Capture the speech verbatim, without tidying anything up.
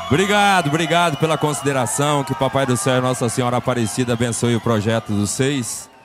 Obrigado, obrigado pela consideração. Que Papai do Céu e Nossa Senhora Aparecida abençoe o projeto dos seis.